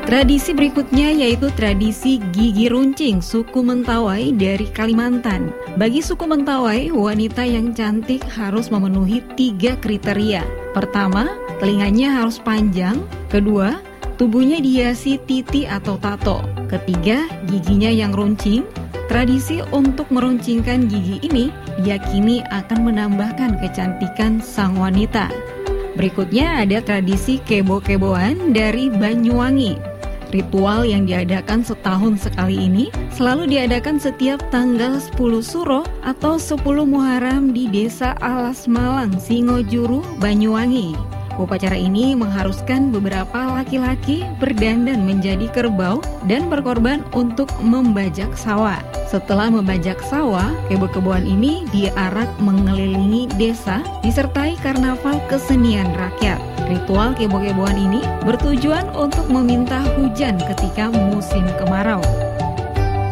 Tradisi berikutnya yaitu tradisi gigi runcing suku Mentawai dari Kalimantan. Bagi suku Mentawai, wanita yang cantik harus memenuhi 3 kriteria. Pertama, telinganya harus panjang. Kedua, tubuhnya dihiasi titi atau tato. Ketiga, giginya yang runcing. Tradisi untuk meruncingkan gigi ini diyakini akan menambahkan kecantikan sang wanita. Berikutnya ada tradisi kebo-keboan dari Banyuwangi. Ritual yang diadakan setahun sekali ini selalu diadakan setiap tanggal 10 Suro atau 10 Muharram di Desa Alas Malang, Singojuru, Banyuwangi. Upacara ini mengharuskan beberapa laki-laki berdandan menjadi kerbau dan berkorban untuk membajak sawah. Setelah membajak sawah, kebo-keboan ini diarak mengelilingi desa disertai karnaval kesenian rakyat. Ritual kebo-keboan ini bertujuan untuk meminta hujan ketika musim kemarau.